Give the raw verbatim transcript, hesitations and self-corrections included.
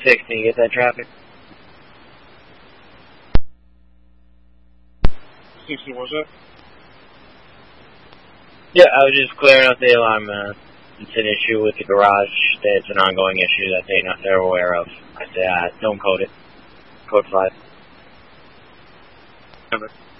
six, can you get that traffic? sixty, what's that? Yeah, I was just clearing out the alarm. Uh, it's an issue with the garage. It's an ongoing issue that they not they're aware of. I said, uh, don't code it. Code five. Never.